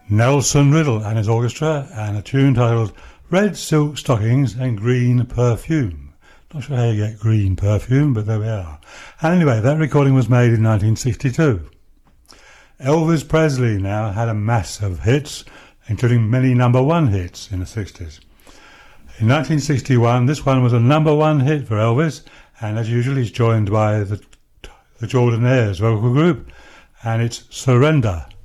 Nelson Riddle and his orchestra, and a tune titled Red Silk Stockings and Green Perfume. Not sure how you get green perfume, but there we are. Anyway, that recording was made in 1962. Elvis Presley now had a mass of hits, including many number one hits in the 60s. In 1961, this one was a number one hit for Elvis, and as usual, he's joined by the Jordanaires vocal group, and it's Surrender.